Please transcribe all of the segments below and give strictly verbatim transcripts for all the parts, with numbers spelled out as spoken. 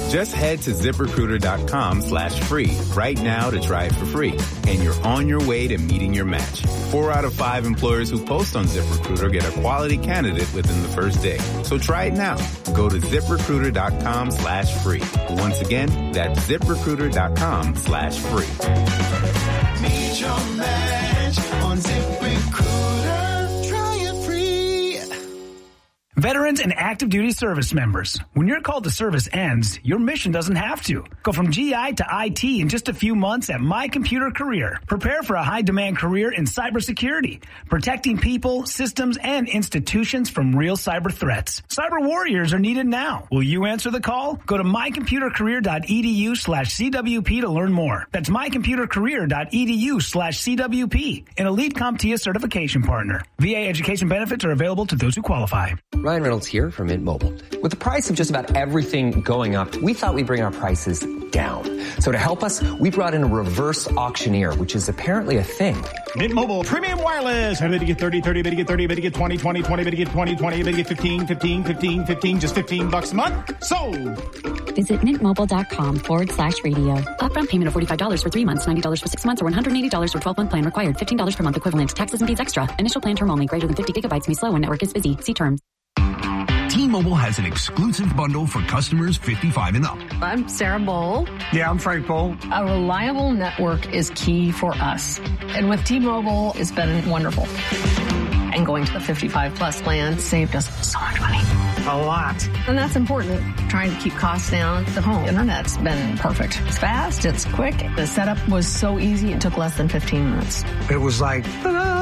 Just head to ZipRecruiter.com slash free right now to try it for free. And you're on your way to meeting your match. Four out of five employers who post on ZipRecruiter get a quality candidate within the first day. So try it now. Go to ZipRecruiter.com slash free. Once again, that's ZipRecruiter.com slash free. Meet your match on ZipRecruiter. Try it free. Veterans and active duty service members, when your call to service ends, your mission doesn't have to. Go from G I to I T in just a few months at My Computer Career. Prepare for a high-demand career in cybersecurity, protecting people, systems, and institutions from real cyber threats. Cyber warriors are needed now. Will you answer the call? Go to mycomputercareer.edu slash CWP to learn more. That's mycomputercareer.edu slash CWP, an Elite CompTIA certification partner. V A education benefits are available to those who qualify. Ryan Reynolds here from Mint Mobile. With the price of just about everything going up, we thought we'd bring our prices down. So to help us, we brought in a reverse auctioneer, which is apparently a thing. Mint Mobile Premium Wireless. How did you get thirty, thirty, bid you get thirty, bid you get twenty, twenty, twenty, bid you get twenty, twenty, bid you get fifteen, fifteen, fifteen, fifteen, just fifteen bucks a month? Sold! Visit mintmobile.com forward slash radio. Upfront payment of forty-five dollars for three months, ninety dollars for six months, or one hundred eighty dollars for twelve-month plan required. fifteen dollars per month equivalent. Taxes and fees extra. Initial plan term only. Greater than fifty gigabytes may slow when network is busy. See terms. T-Mobile has an exclusive bundle for customers fifty-five and up. I'm Sarah Bowl. Yeah, I'm Frank Bowl. A reliable network is key for us. And with T-Mobile, it's been wonderful. And going to the fifty-five plus plan saved us so much money. A lot. And that's important. Trying to keep costs down. The home internet's been perfect. It's fast. It's quick. The setup was so easy. It took less than fifteen minutes. It was like, ta-da!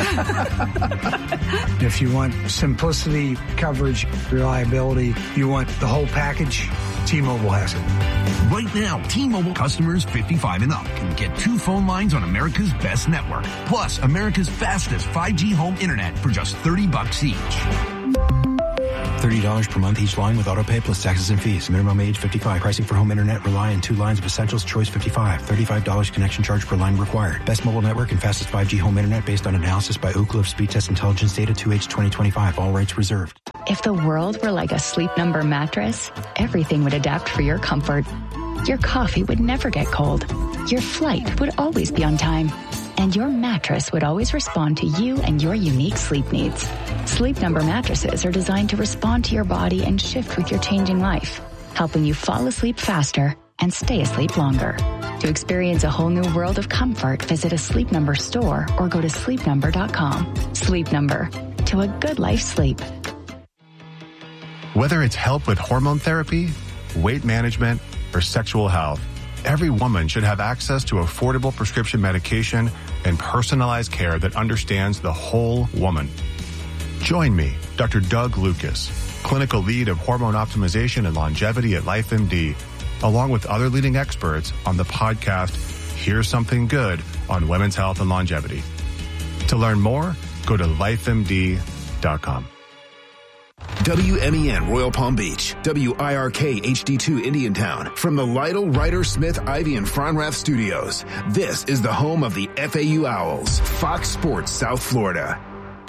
If you want simplicity, coverage, reliability, you want the whole package, T-Mobile has it. Right now, T-Mobile customers fifty-five and up can get two phone lines on America's best network, plus America's fastest five G home internet for just thirty bucks each. thirty dollars per month each line with autopay plus taxes and fees. Minimum age fifty-five. Pricing for home internet rely on two lines of essentials. Choice fifty-five. thirty-five dollars connection charge per line required. Best mobile network and fastest five G home internet based on analysis by Ookla of Speed Test Intelligence data two H twenty twenty-five. All rights reserved. If the world were like a Sleep Number mattress, everything would adapt for your comfort. Your coffee would never get cold. Your flight would always be on time. And your mattress would always respond to you and your unique sleep needs. Sleep Number mattresses are designed to respond to your body and shift with your changing life, helping you fall asleep faster and stay asleep longer. To experience a whole new world of comfort, visit a Sleep Number store or go to sleep number dot com. Sleep Number. To a good life sleep. Whether it's help with hormone therapy, weight management, or sexual health, every woman should have access to affordable prescription medication and personalized care that understands the whole woman. Join me, Doctor Doug Lucas, clinical lead of hormone optimization and longevity at LifeMD, along with other leading experts on the podcast, Here's Something Good on Women's Health and Longevity. To learn more, go to life M D dot com. W M E N Royal Palm Beach, W I R K H D two Indiantown. From the Lytle, Ryder, Smith, Ivy, and Fronrath studios, this is the home of the F A U Owls, Fox Sports South Florida.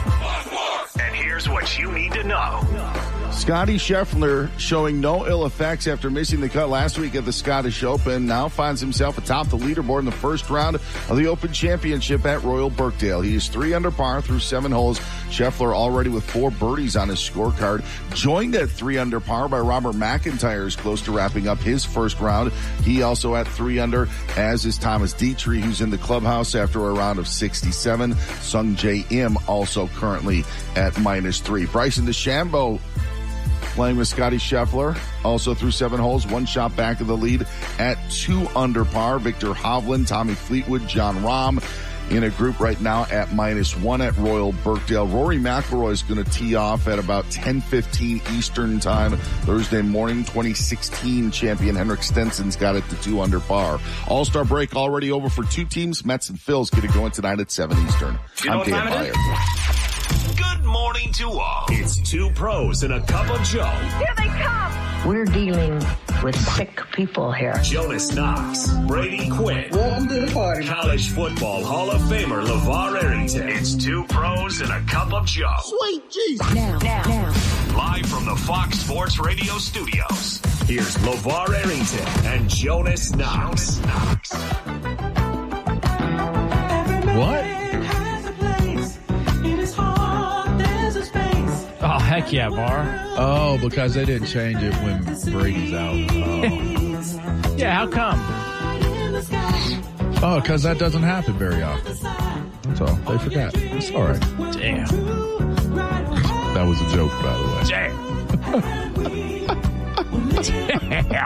And here's what you need to know. Scotty Scheffler showing no ill effects after missing the cut last week at the Scottish Open. Now finds himself atop the leaderboard in the first round of the Open Championship at Royal Birkdale. He is three under par through seven holes. Scheffler already with four birdies on his scorecard. Joined at three under par by Robert McIntyre, is close to wrapping up his first round. He also at three under, as is Thomas Dietrich, who's in the clubhouse after a round of sixty-seven. Sung J M also currently at minus three. Bryson DeChambeau playing with Scotty Scheffler, also through seven holes, one shot back of the lead at two under par. Victor Hovland, Tommy Fleetwood, John Rahm in a group right now at minus one at Royal Birkdale. Rory McIlroy is going to tee off at about ten fifteen Eastern time Thursday morning. twenty sixteen champion Henrik Stenson's got it to two under par. All-Star break already over for two teams. Mets and Phils get it going tonight at seven Eastern. You know I'm Dan Byer. Good morning to all. It's two pros and a cup of Joe. Here they come. We're dealing with sick people here. Jonas Knox, Brady Quinn. Welcome to the party. College football Hall of Famer LeVar Arrington. It's two pros and a cup of Joe. Sweet Jesus. Now, now, now. Live from the Fox Sports Radio studios, here's LeVar Arrington and Jonas Knox. What? Oh, heck yeah, Var. Oh, because they didn't change it when Brady's out. Oh, yeah, how come? Oh, because that doesn't happen very often. That's all. They forgot. It's all right. Damn. That was a joke, by the way. Damn.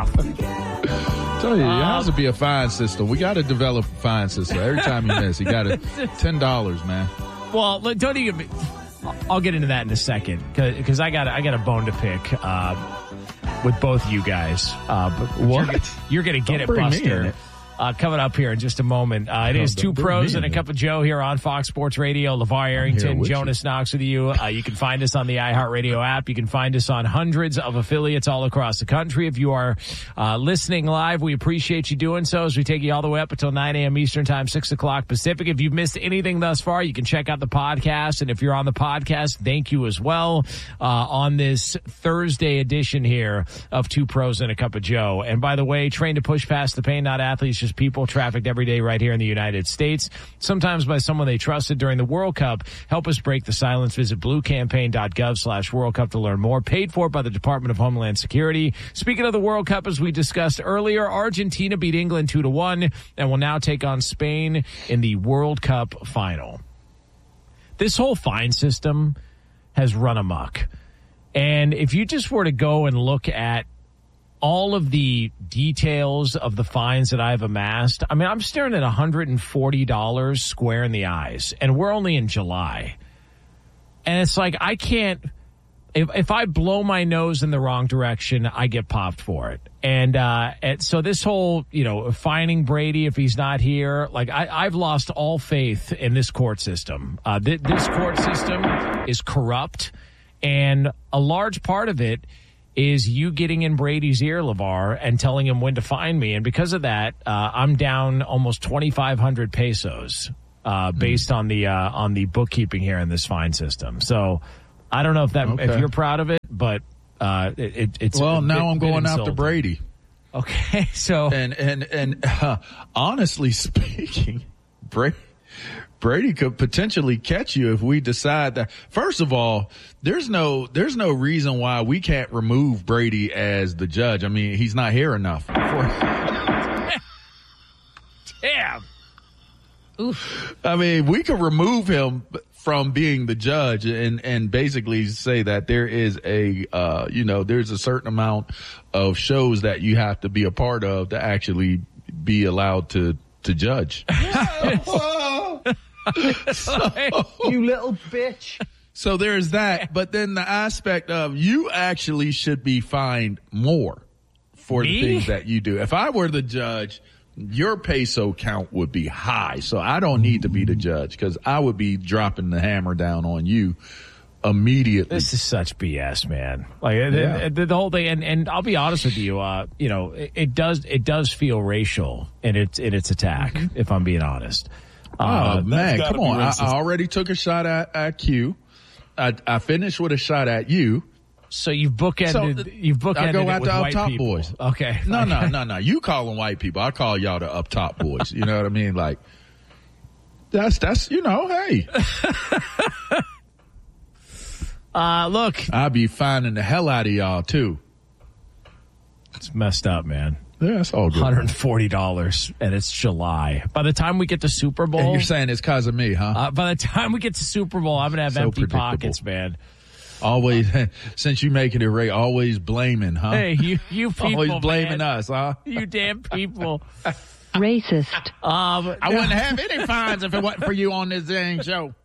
Damn. Tell you, it um, has to be a fine system. We got to develop a fine system. Every time you miss, you got to ten dollars, man. Well, look, don't even. I'll get into that in a second because I got I got a bone to pick uh, with both you guys. Uh, but what? You're going to get Don't it, Buster. It. Uh, coming up here in just a moment. Uh, it no, is Two Pros and a Cup of Joe here on Fox Sports Radio. LeVar Arrington, Jonas Knox with you. Uh, you can find us on the iHeartRadio app. You can find us on hundreds of affiliates all across the country. If you are uh, listening live, we appreciate you doing so as we take you all the way up until nine a.m. Eastern Time, six o'clock Pacific. If you've missed anything thus far, you can check out the podcast. And if you're on the podcast, thank you as well uh, on this Thursday edition here of Two Pros and a Cup of Joe. And by the way, trained to push past the pain, not athletes, just people trafficked every day right here in the United States, sometimes by someone they trusted during the World Cup. Help us break the silence. Visit bluecampaign.gov slash World Cup to learn more. Paid for by the Department of Homeland Security. Speaking of the World Cup, as we discussed earlier, Argentina beat England two to one and will now take on Spain in the World Cup final. This whole fine system has run amok. And if you just were to go and look at all of the details of the fines that I've amassed, I mean, I'm staring at one hundred forty dollars square in the eyes, and we're only in July. And it's like, I can't, if if I blow my nose in the wrong direction, I get popped for it. And, uh, and so this whole, you know, fining Brady if he's not here, like I, I've lost all faith in this court system. Uh, th- this court system is corrupt, and a large part of it is you getting in Brady's ear, LeVar, and telling him when to find me. And because of that, uh, I'm down almost twenty-five hundred pesos uh, based mm. on the uh, on the bookkeeping here in this fine system. So I don't know if that okay. if you're proud of it, but uh, it, it, it's well. Bit, now I'm going insulting. after Brady. Okay, so and and and uh, honestly speaking, Brady. Brady could potentially catch you if we decide that. First of all, there's no there's no reason why we can't remove Brady as the judge. I mean, he's not here enough. Damn. Oof. I mean, we could remove him from being the judge and and basically say that there is a uh you know there's a certain amount of shows that you have to be a part of to actually be allowed to to judge. So, you little bitch. So there's that, but then the aspect of you actually should be fined more for Me? the things that you do. If I were the judge, your peso count would be high. So I don't need to be the judge because I would be dropping the hammer down on you immediately. This is such B S, man. Like yeah. the, the whole thing, and, and I'll be honest with you, uh, you know, it, it does it does feel racial in its in its attack. Mm-hmm. If I'm being honest. Uh, oh man, come on! I, I already took a shot at, at Q. I, I finished with a shot at you. So you've bookended. So, you've bookended I go it at with the up white top people. boys. Okay. No, okay. no, no, no. You call them white people. I call y'all the up top boys. You know what I mean? Like that's that's you know, hey. uh, look, I'll be finding the hell out of y'all too. It's messed up, man. Yeah, that's all good. one hundred forty dollars, and it's July. By the time we get to Super Bowl... And you're saying it's because of me, huh? Uh, by the time we get to Super Bowl, I'm going to have so empty pockets, man. Always, since you making it right, always blaming, huh? Hey, you, you people, always blaming man. us, huh? You damn people. Racist. Um, I wouldn't have any fines if it wasn't for you on this dang show.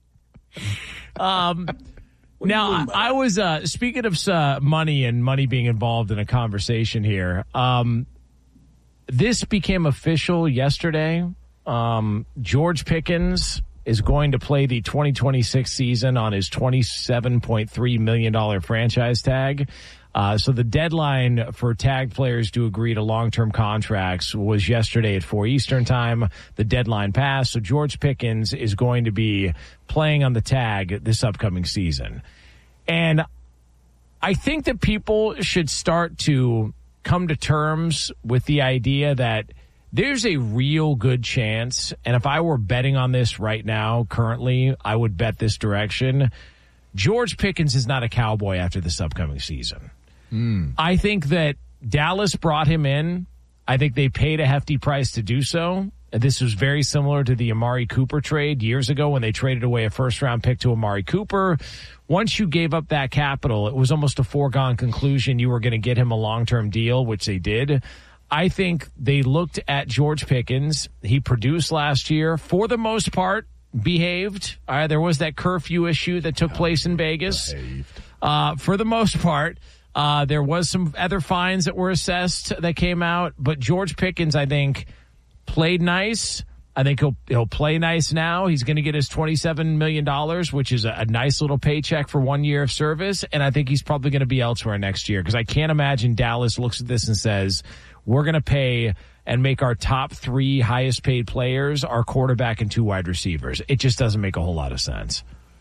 Um... Now, I, I was, uh, speaking of uh, money and money being involved in a conversation here, um, this became official yesterday. Um, George Pickens is going to play the twenty twenty-six season on his twenty-seven point three million dollars franchise tag. Uh, so the deadline for tag players to agree to long-term contracts was yesterday at four Eastern time. The deadline passed, so George Pickens is going to be playing on the tag this upcoming season. And I think that people should start to come to terms with the idea that there's a real good chance, and if I were betting on this right now, currently, I would bet this direction. George Pickens is not a Cowboy after this upcoming season. Mm. I think that Dallas brought him in. I think they paid a hefty price to do so. And this was very similar to the Amari Cooper trade years ago when they traded away a first-round pick to Amari Cooper. Once you gave up that capital, it was almost a foregone conclusion you were going to get him a long-term deal, which they did. I think they looked at George Pickens. He produced last year, for the most part, behaved. Uh, there was that curfew issue that took place in Vegas. Uh, for the most part, uh, there was some other fines that were assessed that came out. But George Pickens, I think, played nice. I think he'll he'll play nice now. He's going to get his twenty-seven million dollars, which is a, a nice little paycheck for one year of service. And I think he's probably going to be elsewhere next year because I can't imagine Dallas looks at this and says, we're going to pay and make our top three highest paid players our quarterback and two wide receivers. It just doesn't make a whole lot of sense.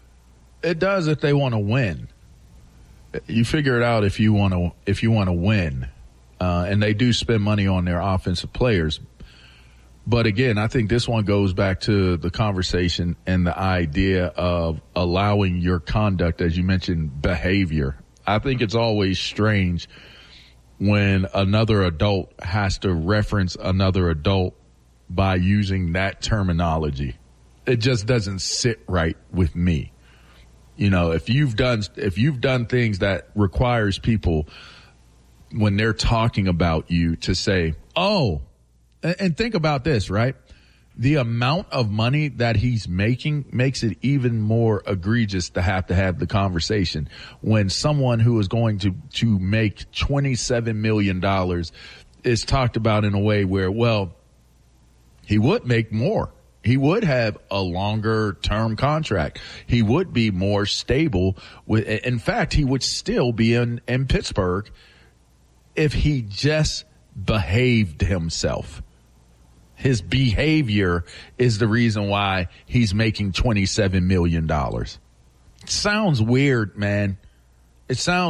It does if they want to win. You figure it out if you want to if you want to win, uh, and they do spend money on their offensive players. But again, I think this one goes back to the conversation and the idea of allowing your conduct, as you mentioned, behavior. I think it's always strange when another adult has to reference another adult by using that terminology. It just doesn't sit right with me. You know, if you've done, if you've done things that requires people when they're talking about you to say, oh, and, and think about this, right? The amount of money that he's making makes it even more egregious to have to have the conversation when someone who is going to, to make twenty-seven million dollars is talked about in a way where, well, he would make more. He would have a longer term contract. He would be more stable. With, in fact, he would still be in, in Pittsburgh if he just behaved himself. His behavior is the reason why he's making twenty-seven million dollars. It sounds weird, man. It sounds